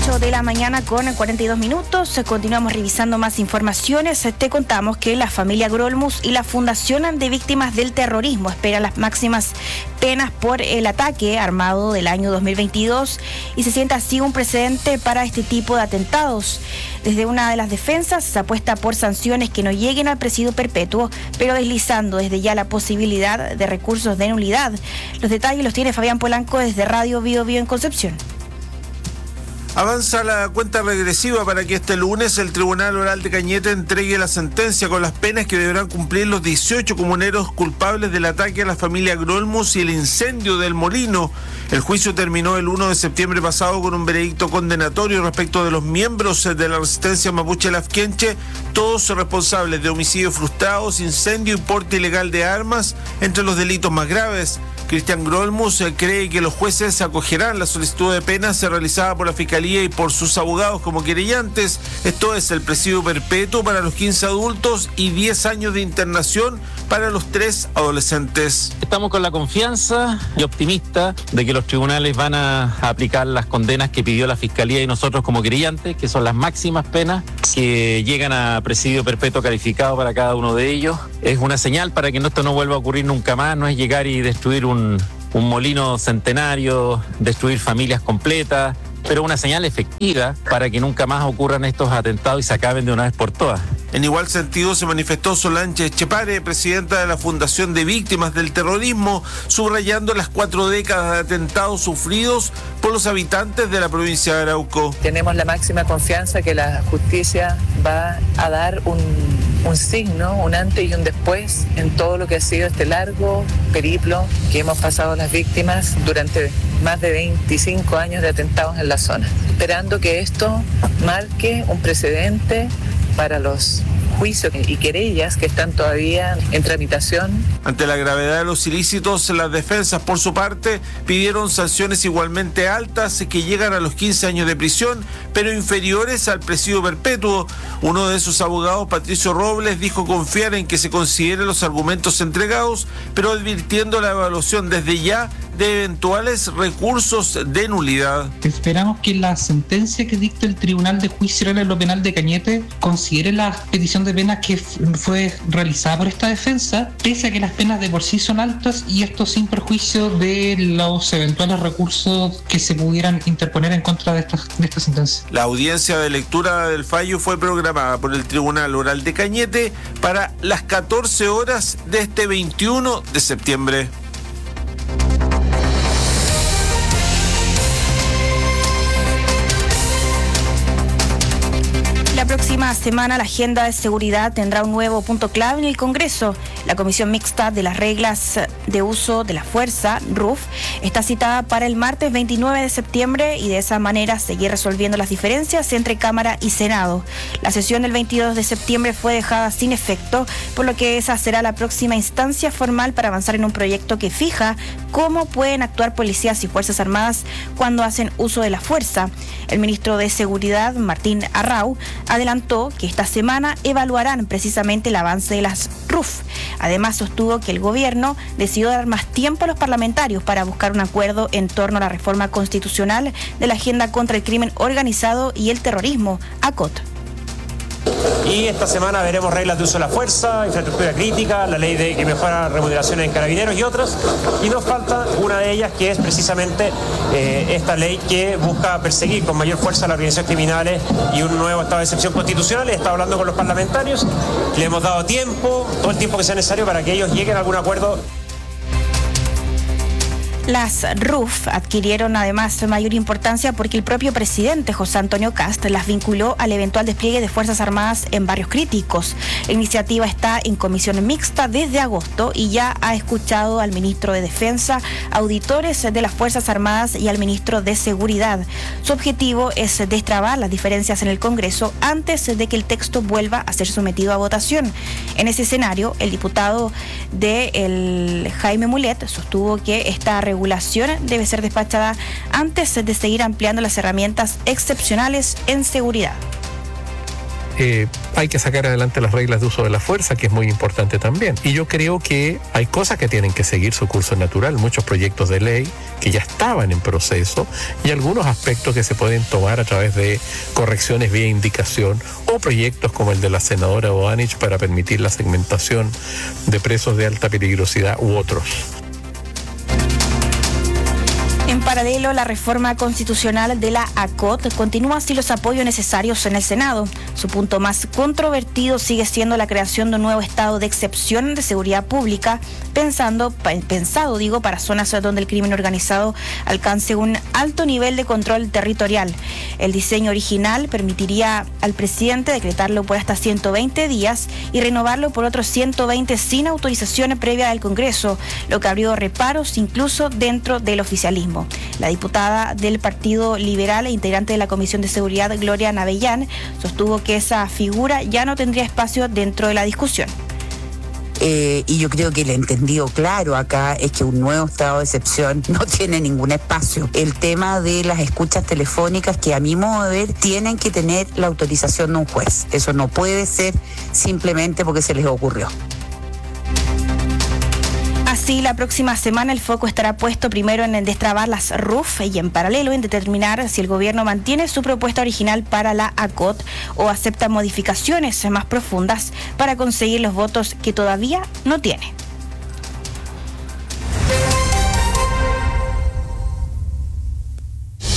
8 de la mañana con 42 minutos. Continuamos revisando más informaciones. Te contamos que la familia Grolmus y la Fundación de Víctimas del Terrorismo esperan las máximas penas por el ataque armado del año 2022 y se siente así un precedente para este tipo de atentados. Desde una de las defensas se apuesta por sanciones que no lleguen al presidio perpetuo, pero deslizando desde ya la posibilidad de recursos de nulidad. Los detalles los tiene Fabián Polanco desde Radio Bio Bio en Concepción. Avanza la cuenta regresiva para que este lunes el Tribunal Oral de Cañete entregue la sentencia con las penas que deberán cumplir los 18 comuneros culpables del ataque a la familia Grolmus y el incendio del Molino. El juicio terminó el 1 de septiembre pasado con un veredicto condenatorio respecto de los miembros de la resistencia mapuche Lafkenche, todos responsables de homicidios frustrados, incendio y porte ilegal de armas, entre los delitos más graves. Cristian Grolmus cree que los jueces acogerán la solicitud de penas realizada por la Fiscalía y por sus abogados como querellantes. Esto es el presidio perpetuo para los 15 adultos y 10 años de internación para los 3 adolescentes. Estamos con la confianza y optimista de que los tribunales van a aplicar las condenas que pidió la Fiscalía y nosotros como querellantes, que son las máximas penas que llegan a presidio perpetuo calificado para cada uno de ellos. Es una señal para que esto no vuelva a ocurrir nunca más, no es llegar y destruir un molino centenario, destruir familias completas, pero una señal efectiva para que nunca más ocurran estos atentados y se acaben de una vez por todas. En igual sentido se manifestó Solange Echepare, presidenta de la Fundación de Víctimas del Terrorismo, subrayando las 4 décadas de atentados sufridos por los habitantes de la provincia de Arauco. Tenemos la máxima confianza que la justicia va a dar un signo, un antes y un después en todo lo que ha sido este largo periplo que hemos pasado las víctimas durante más de 25 años de atentados en la zona. Esperando que esto marque un precedente para los juicios y querellas que están todavía en tramitación. Ante la gravedad de los ilícitos, las defensas, por su parte, pidieron sanciones igualmente altas que llegan a los 15 años de prisión, pero inferiores al presidio perpetuo. Uno de sus abogados, Patricio Robles, dijo confiar en que se consideren los argumentos entregados, pero advirtiendo la evaluación desde ya de eventuales recursos de nulidad. Esperamos que la sentencia que dicte el Tribunal de Juicio Oral en lo Penal de Cañete considere la petición de penas que fue realizada por esta defensa, pese a que las penas de por sí son altas y esto sin perjuicio de los eventuales recursos que se pudieran interponer en contra de esta sentencia. La audiencia de lectura del fallo fue programada por el Tribunal Oral de Cañete para las 14 horas de este 21 de septiembre. La próxima semana la agenda de seguridad tendrá un nuevo punto clave en el Congreso. La Comisión Mixta de las Reglas de Uso de la Fuerza, RUF, está citada para el martes 29 de septiembre y de esa manera seguir resolviendo las diferencias entre Cámara y Senado. La sesión del 22 de septiembre fue dejada sin efecto, por lo que esa será la próxima instancia formal para avanzar en un proyecto que fija cómo pueden actuar policías y fuerzas armadas cuando hacen uso de la fuerza. El ministro de Seguridad, Martín Arrau, adelantó que esta semana evaluarán precisamente el avance de las RUF. Además, sostuvo que el gobierno decidió dar más tiempo a los parlamentarios para buscar un acuerdo en torno a la reforma constitucional de la agenda contra el crimen organizado y el terrorismo, ACOT. Y esta semana veremos reglas de uso de la fuerza, infraestructura crítica, la ley que mejora remuneraciones en carabineros y otras. Y nos falta una de ellas, que es precisamente esta ley que busca perseguir con mayor fuerza a las organizaciones criminales y un nuevo estado de excepción constitucional. He estado hablando con los parlamentarios, le hemos dado tiempo, todo el tiempo que sea necesario para que ellos lleguen a algún acuerdo. Las RUF adquirieron además mayor importancia porque el propio presidente José Antonio Kast las vinculó al eventual despliegue de Fuerzas Armadas en barrios críticos. La iniciativa está en comisión mixta desde agosto y ya ha escuchado al ministro de Defensa, auditores de las Fuerzas Armadas y al ministro de Seguridad. Su objetivo es destrabar las diferencias en el Congreso antes de que el texto vuelva a ser sometido a votación. En ese escenario, el diputado Jaime Mulet sostuvo que esta regulación debe ser despachada antes de seguir ampliando las herramientas excepcionales en seguridad. hay que sacar adelante las reglas de uso de la fuerza, que es muy importante también. Y yo creo que hay cosas que tienen que seguir su curso natural, muchos proyectos de ley que ya estaban en proceso y algunos aspectos que se pueden tomar a través de correcciones vía indicación o proyectos como el de la senadora Boanich para permitir la segmentación de presos de alta peligrosidad u otros. En paralelo, la reforma constitucional de la ACOT continúa sin los apoyos necesarios en el Senado. Su punto más controvertido sigue siendo la creación de un nuevo estado de excepción de seguridad pública, pensado para zonas donde el crimen organizado alcance un alto nivel de control territorial. El diseño original permitiría al presidente decretarlo por hasta 120 días y renovarlo por otros 120 sin autorización previa del Congreso, lo que abrió reparos incluso dentro del oficialismo. La diputada del Partido Liberal e integrante de la Comisión de Seguridad, Gloria Navellán, sostuvo que esa figura ya no tendría espacio dentro de la discusión. Y yo creo que el entendido claro acá es que un nuevo estado de excepción no tiene ningún espacio. El tema de las escuchas telefónicas, que a mi modo de ver tienen que tener la autorización de un juez. Eso no puede ser simplemente porque se les ocurrió. Así, la próxima semana el foco estará puesto primero en destrabar las RUF y en paralelo en determinar si el gobierno mantiene su propuesta original para la ACOT o acepta modificaciones más profundas para conseguir los votos que todavía no tiene.